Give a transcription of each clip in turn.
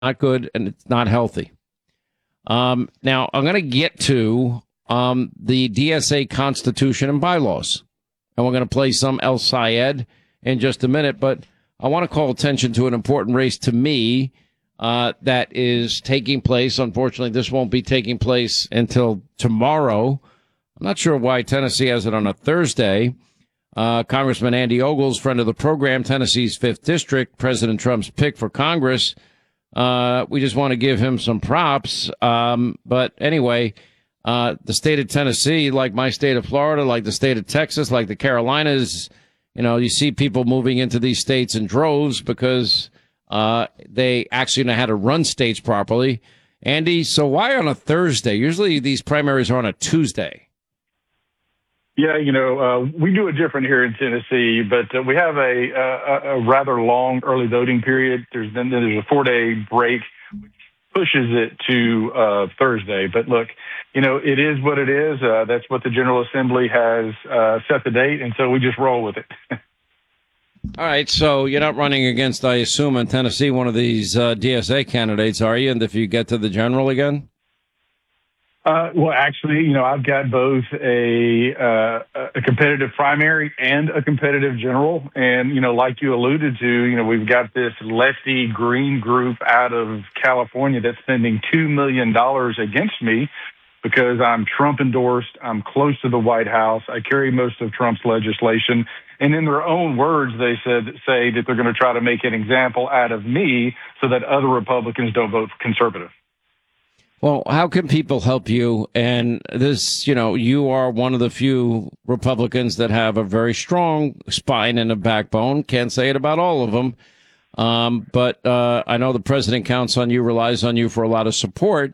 not good and it's not healthy. Now, I'm going to get to the DSA Constitution and bylaws, and we're going to play some El Sayed in just a minute, but I want to call attention to an important race to me that is taking place. Unfortunately, this won't be taking place until tomorrow. I'm not sure why Tennessee has it on a Thursday. Congressman Andy Ogles, friend of the program, Tennessee's 5th District, President Trump's pick for Congress. We just want to give him some props. But anyway, the state of Tennessee, like my state of Florida, like the state of Texas, like the Carolinas, you see people moving into these states in droves because they actually know how to run states properly. Andy, so why on a Thursday? Usually these primaries are on a Tuesday. Yeah, we do it different here in Tennessee, but we have a rather long early voting period. There's a 4-day break, which pushes it to Thursday. But look, it is what it is. That's what the General Assembly has set the date, and so we just roll with it. All right, so you're not running against, I assume, in Tennessee, one of these DSA candidates, are you? And if you get to the general again? Well, actually, I've got both a competitive primary and a competitive general. And, like you alluded to, we've got this lefty green group out of California that's spending $2 million against me because I'm Trump endorsed. I'm close to the White House. I carry most of Trump's legislation. And in their own words, they say that they're going to try to make an example out of me so that other Republicans don't vote conservative. Well, how can people help you? And this, you are one of the few Republicans that have a very strong spine and a backbone. Can't say it about all of them. But I know the president counts on you, relies on you for a lot of support.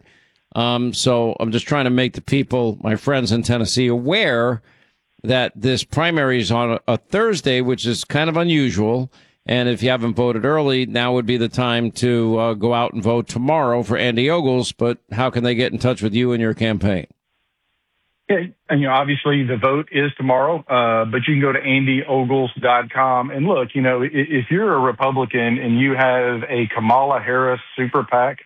So I'm just trying to make the people, my friends in Tennessee, aware that this primary is on a Thursday, which is kind of unusual. And if you haven't voted early, now would be the time to go out and vote tomorrow for Andy Ogles. But how can they get in touch with you and your campaign? Yeah, and obviously the vote is tomorrow, but you can go to andyogles.com. And look, if you're a Republican and you have a Kamala Harris super PAC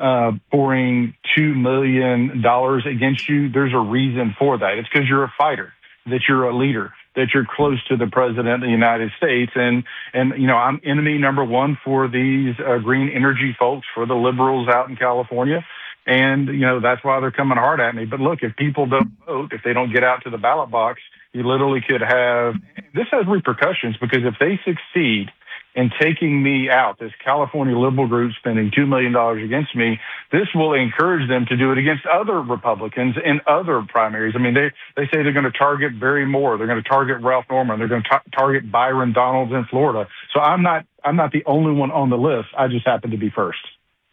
pouring $2 million against you, there's a reason for that. It's because you're a fighter, that you're a leader, that you're close to the president of the United States. And I'm enemy number one for these green energy folks, for the liberals out in California. And, that's why they're coming hard at me. But look, if people don't vote, if they don't get out to the ballot box, you literally could have, this has repercussions because if they succeed in taking me out, this California liberal group spending $2 million against me, this will encourage them to do it against other Republicans in other primaries. I mean, they say they're going to target Barry Moore. They're going to target Ralph Norman. They're going to target Byron Donalds in Florida. So I'm not the only one on the list. I just happen to be first.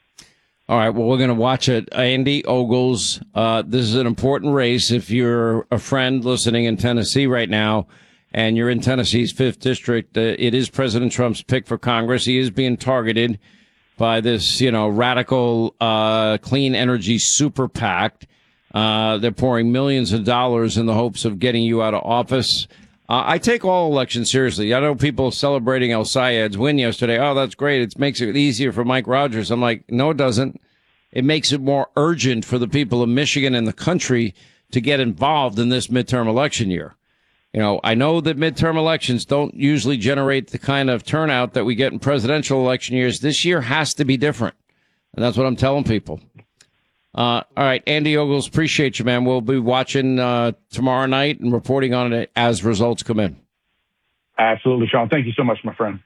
All right, well, we're going to watch it. Andy Ogles, this is an important race. If you're a friend listening in Tennessee right now and you're in Tennessee's 5th District, it is President Trump's pick for Congress. He is being targeted by this, radical clean energy super PAC. They're pouring millions of dollars in the hopes of getting you out of office. I take all elections seriously. I know people celebrating El Sayed's win yesterday. Oh, that's great. It makes it easier for Mike Rogers. I'm like, no, it doesn't. It makes it more urgent for the people of Michigan and the country to get involved in this midterm election year. I know that midterm elections don't usually generate the kind of turnout that we get in presidential election years. This year has to be different. And that's what I'm telling people. All right, Andy Ogles, appreciate you, man. We'll be watching tomorrow night and reporting on it as results come in. Absolutely, Sean. Thank you so much, my friend.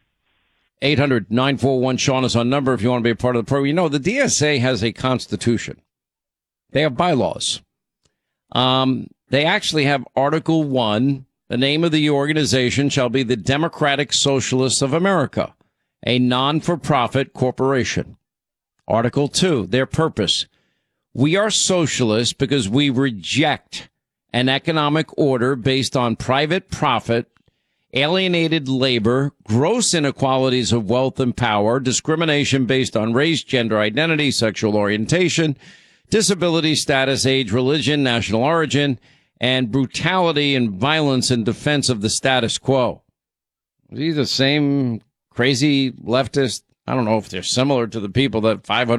800-941-SEAN is our number if you want to be a part of the program. The DSA has a constitution. They have bylaws. They actually have Article 1. The name of the organization shall be the Democratic Socialists of America, a non-for-profit corporation. Article 2, their purpose. We are socialists because we reject an economic order based on private profit, alienated labor, gross inequalities of wealth and power, discrimination based on race, gender identity, sexual orientation, disability status, age, religion, national origin, and brutality and violence in defense of the status quo. Are these the same crazy leftist I don't know if they're similar to the people that 500